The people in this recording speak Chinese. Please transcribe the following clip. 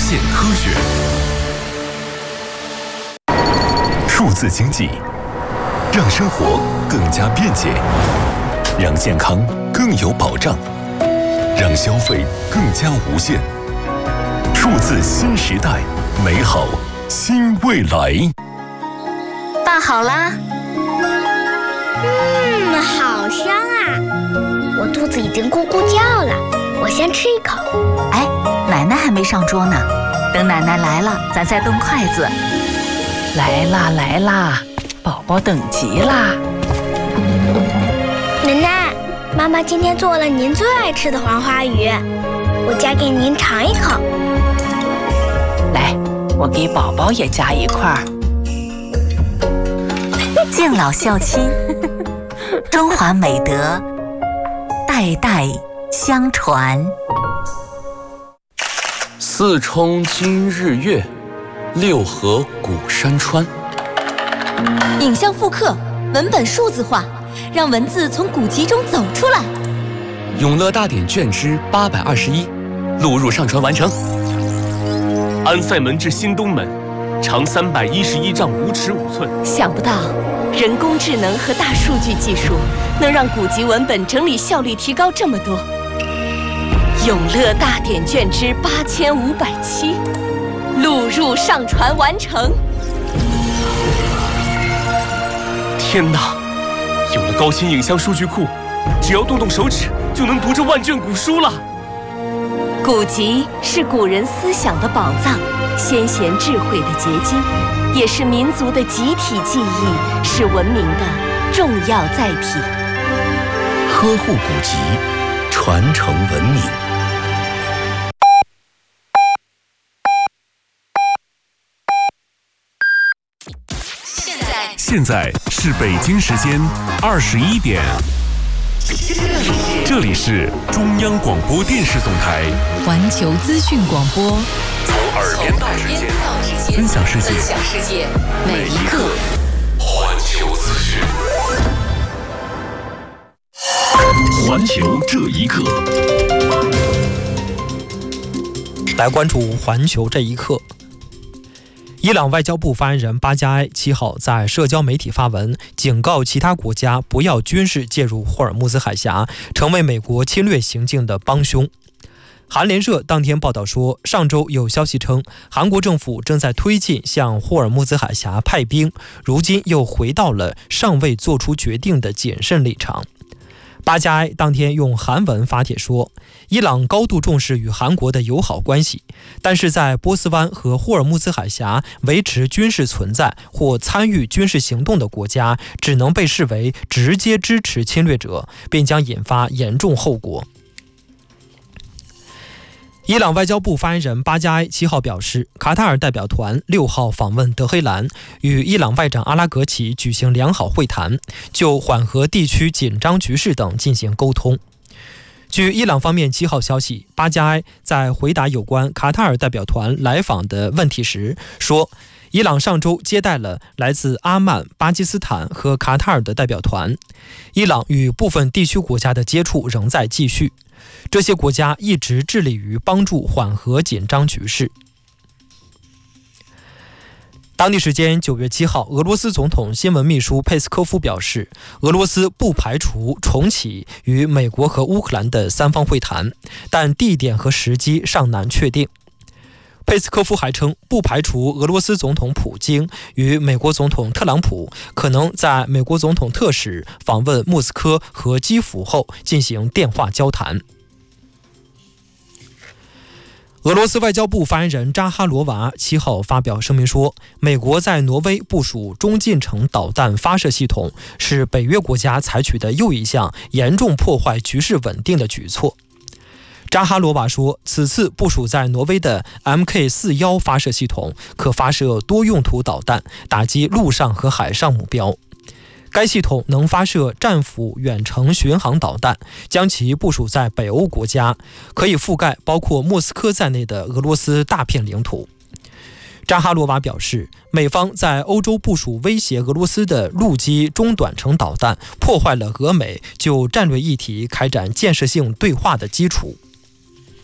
键科学。数字经济让生活更加便捷，让健康更有保障，让消费更加无限。数字新时代，美好新未来。 饭好啦。 好香啊！我肚子已经咕咕叫了，我先吃一口。 哎，奶奶还没上桌呢，等奶奶来了，咱再动筷子。 来啦来啦，宝宝等急啦！ 奶奶，妈妈今天做了您最爱吃的黄花鱼，我夹给您尝一口。 来，我给宝宝也夹一块儿。 敬老孝亲，中华美德代代相传。 四冲今日月，六合古山川。 影像复刻，文本数字化，让文字从古籍中走出来。 永乐大典卷之821，录入上传完成。安塞门至新东门，长311丈5尺5寸。 想不到，人工智能和大数据技术能让古籍文本整理效率提高这么多。永乐大典卷之8507，录入上传完成。 天哪！有了高清影像数据库，只要动动手指就能读这万卷古书了。 古籍是古人思想的宝藏，先贤智慧的结晶，也是民族的集体记忆，是文明的重要载体。 呵护古籍，传承文明。现在是北京时间21点，这里是中央广播电视总台环球资讯广播， 从耳边到指尖，分享世界，每一刻。环球资讯，环球这一刻。 来关注环球这一刻。伊朗外交部发言人巴加埃7号在社交媒体发文，警告其他国家不要军事介入霍尔木兹海峡，成为美国侵略行径的帮凶。韩联社当天报道说，上周有消息称，韩国政府正在推进向霍尔木兹海峡派兵，如今又回到了尚未做出决定的谨慎立场。巴加埃当天用韩文发帖说，伊朗高度重视与韩国的友好关系，但是在波斯湾和霍尔木兹海峡维持军事存在或参与军事行动的国家，只能被视为直接支持侵略者，并将引发严重后果。伊朗外交部发言人巴加埃7号表示，卡塔尔代表团6号访问德黑兰，与伊朗外长阿拉格齐举行良好会谈，就缓和地区紧张局势等进行沟通。据伊朗方面7号消息，巴加埃在回答有关卡塔尔代表团来访的问题时说，伊朗上周接待了来自阿曼、巴基斯坦和卡塔尔的代表团，伊朗与部分地区国家的接触仍在继续，这些国家一直致力于帮助缓和紧张局势。当地时间9月7号，俄罗斯总统新闻秘书佩斯科夫表示，俄罗斯不排除重启与美国和乌克兰的3方会谈，但地点和时机尚难确定。佩斯科夫还称，不排除俄罗斯总统普京与美国总统特朗普可能在美国总统特使访问莫斯科和基辅后进行电话交谈。俄罗斯外交部发言人扎哈罗娃7号发表声明说，美国在挪威部署中近程导弹发射系统，是北约国家采取的又一项严重破坏局势稳定的举措。扎哈罗娃说，此次部署在挪威的 MK41 发射系统可发射多用途导弹，打击陆上和海上目标。该系统能发射战斧远程巡航导弹，将其部署在北欧国家，可以覆盖包括莫斯科在内的俄罗斯大片领土。扎哈罗娃表示，美方在欧洲部署威胁俄罗斯的陆基中短程导弹，破坏了俄美就战略议题开展建设性对话的基础。